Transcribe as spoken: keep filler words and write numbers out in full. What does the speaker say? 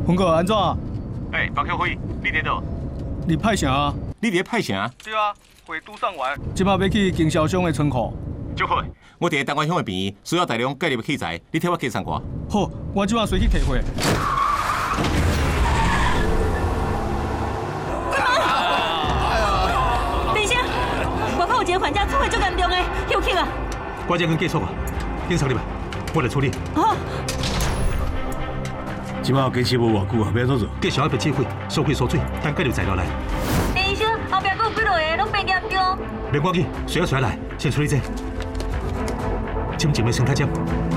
峰哥安怎？ 哎，白桥会，你伫倒？ 你派啥啊？ 你伫派啥？ 对啊，会拄上完，即马要去经销商的仓库。 就好，我伫台湾乡的边，需要大量介入器材，你替我计算过。 好，我即马随去提货。 等一下，外口有一个患者出血足严重的，休克啊！ 我这跟结束啊，警察入来，我来处理。 好。 即马坚持无偌久啊，要怎做？ 继续要笔指挥，收回收水，等介入材料来。 林医生，后壁还有几落个，拢变严重。 别赶紧，需要出来，先处理这。深层的生态针。